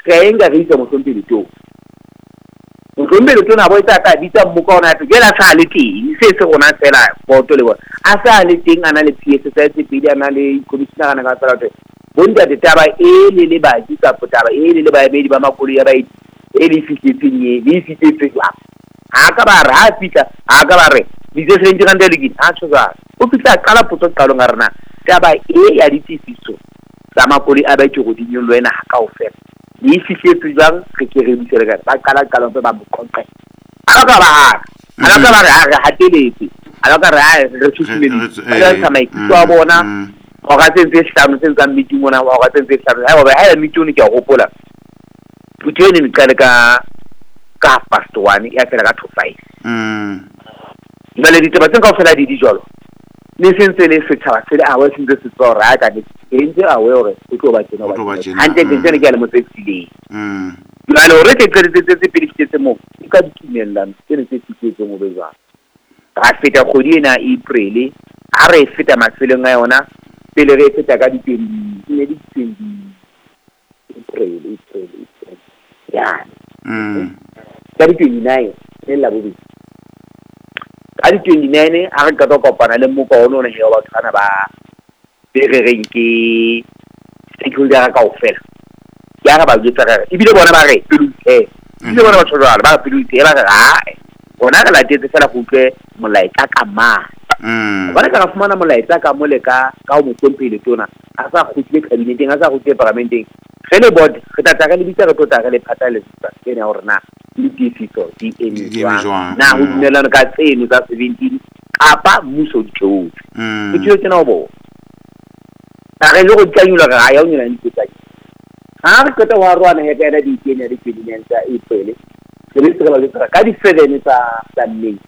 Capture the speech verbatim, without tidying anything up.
re enga re itse Mosompele to Mosompele to na bo tsa ka ditsa mmoka ona tse la sa le teng se se gona fela boto le bona a sa le teng ana le P S S pedi ana le commissioner ana ka tsala tse bonta de taba e le le ba di ka potaba e le le ba bedi ba makolo ya ba e le fitetseng e le fitetseng wa ha ka ba ra fita ha ka ba re di se se ndira ndele gini ha tswa o fitla kala potso qalo ngarna taba e ya ditifiso tsa makolo a ba ke go dinyollo ena ha ka ofela di fitetse jang ke ke re bitse re ka ba kala kala ba mo konqe ala ka ba ha ala ka ba re ha ha teletse ala ka re ha re tshutsile ala ka mai tswa bona o ga tsentse hlano tsentse meeting mona o ga tsentse hlano ha ba ha meeting ke a gopola putene ni kale ka ka past one ya fela ka two five mm male ditaba tse ka fela di di jolo le sentse le se tshaba se a wa sentse se tsora ka di entse a we ore o tlo ba tsena ba hante ke tsene ke le mo tsedi mm male ore ke tsere tse tse pele mo ka di kimelang tsene tse tsitse mo bezwa ga feta kgodi ena April a re feta mafeleng a yona pele re feta ka di twenty ne di twenty April April ya mm ka di twenty-nine le la bobi ka di twenty-nine a re ka to kopana le mo ko ono ne he ba tsana ba be re reng ke stakeholder ka ofela ya ga ba ditsa ga e bile bona ba re pelu eh e le bona ba tshwara ba pelu e ba ga ha bona ka la tete fela go tle molaetsa ka ma mm bona ka fumana molaetsa ka mole ka ka mo Mosompele tona a sa gotle kabineteng a sa gotle parlamenteng gele board re tla ka le bitsa re tota ka le phatale tsa tsena hore na le tifiso di enjwa na ho dinelana ka tseno tsa seventeen kapa muso ditlo mm ke tlo tsena obo a re lo go tsanyula ga ya o nyela di tsa ha re kota wa rwana he ka di tsena di pedimensa e pele re le tsela le tsela ka di seven tsa tsa May